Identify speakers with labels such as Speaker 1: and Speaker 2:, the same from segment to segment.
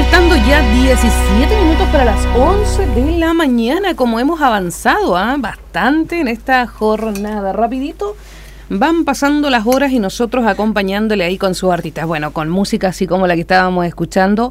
Speaker 1: Faltando ya 17 minutos para las 11 de la mañana, como hemos avanzado bastante en esta jornada. Rapidito van pasando las horas y nosotros acompañándole ahí con sus artistas. Bueno, con música así como la que estábamos escuchando,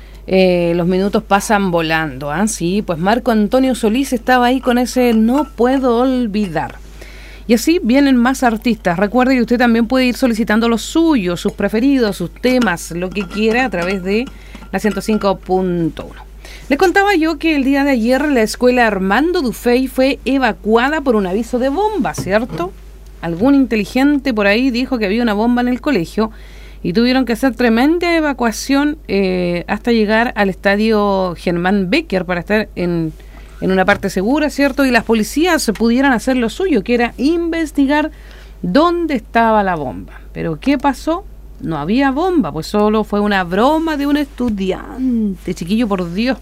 Speaker 1: los minutos pasan volando. Sí, pues Marco Antonio Solís estaba ahí con ese No Puedo Olvidar. Y así vienen más artistas. Recuerde que usted también puede ir solicitando los suyos, sus preferidos, sus temas, lo que quiera a través de la 105.1. Les contaba yo que el día de ayer la escuela Armando Dufey fue evacuada por un aviso de bomba, ¿cierto? Algún inteligente por ahí dijo que había una bomba en el colegio y tuvieron que hacer tremenda evacuación hasta llegar al estadio Germán Becker para estar en una parte segura, ¿cierto? Y las policías pudieran hacer lo suyo, que era investigar dónde estaba la bomba. Pero ¿qué pasó? No había bomba, pues solo fue una broma de un estudiante, chiquillo, por Dios.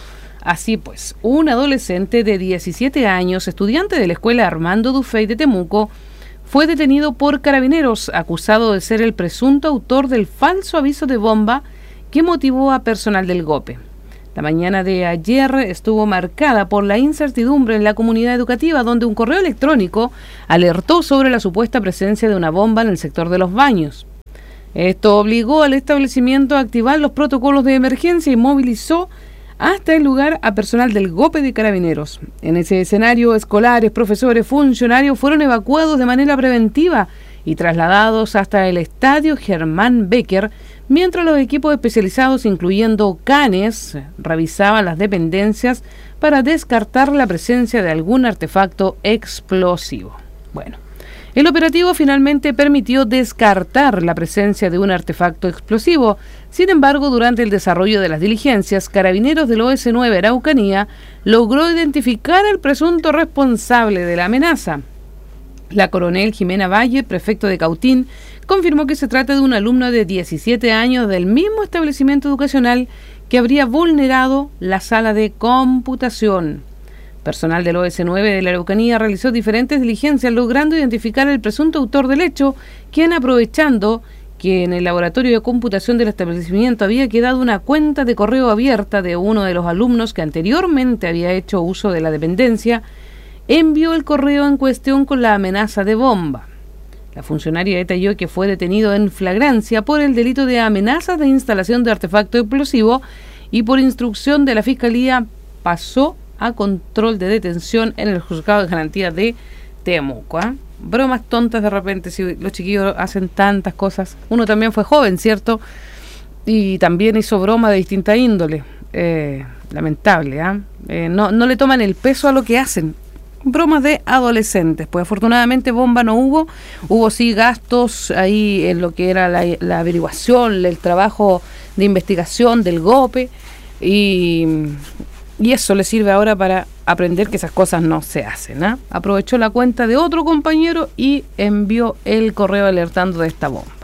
Speaker 1: Así pues, un adolescente de 17 años, estudiante de la escuela Armando Dufey de Temuco, fue detenido por carabineros, acusado de ser el presunto autor del falso aviso de bomba que motivó a personal del GOPE. La mañana de ayer estuvo marcada por la incertidumbre en la comunidad educativa, donde un correo electrónico alertó sobre la supuesta presencia de una bomba en el sector de los baños. Esto obligó al establecimiento a activar los protocolos de emergencia y movilizó hasta el lugar a personal del GOPE de Carabineros. En ese escenario, escolares, profesores, funcionarios fueron evacuados de manera preventiva y trasladados hasta el estadio Germán Becker, mientras los equipos especializados, incluyendo canes, revisaban las dependencias para descartar la presencia de algún artefacto explosivo. Bueno, el operativo finalmente permitió descartar la presencia de un artefacto explosivo. Sin embargo, durante el desarrollo de las diligencias, Carabineros del OS9 Araucanía logró identificar al presunto responsable de la amenaza. La coronel Jimena Valle, prefecto de Cautín, confirmó que se trata de un alumno de 17 años del mismo establecimiento educacional que habría vulnerado la sala de computación. Personal del OS9 de la Araucanía realizó diferentes diligencias logrando identificar al presunto autor del hecho, quien, aprovechando que en el laboratorio de computación del establecimiento había quedado una cuenta de correo abierta de uno de los alumnos que anteriormente había hecho uso de la dependencia, envió el correo en cuestión con la amenaza de bomba. La funcionaria detalló que fue detenido en flagrancia por el delito de amenazas de instalación de artefacto explosivo y por instrucción de la Fiscalía pasó a control de detención en el juzgado de garantía de Temuco. Bromas tontas de repente, si los chiquillos hacen tantas cosas. Uno también fue joven, ¿cierto? Y también hizo broma de distinta índole. Lamentable, no le toman el peso a lo que hacen. Bromas de adolescentes. Pues afortunadamente bomba no hubo sí gastos ahí en lo que era la averiguación, el trabajo de investigación del GOPE y eso le sirve ahora para aprender que esas cosas no se hacen. Aprovechó la cuenta de otro compañero y envió el correo alertando de esta bomba.